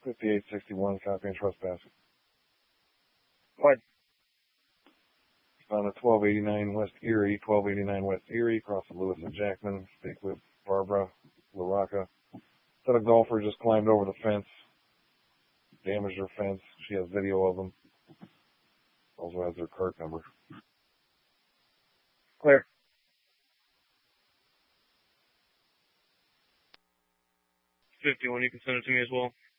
5861, copy and trespass. What? On the 1289 West Erie, 1289 West Erie, across the Lewis and Jackman. Speak with Barbara LaRocca. Said a golfer just climbed over the fence, damaged her fence. She has video of them. Also has their cart number. Clear. 51, you can send it to me as well.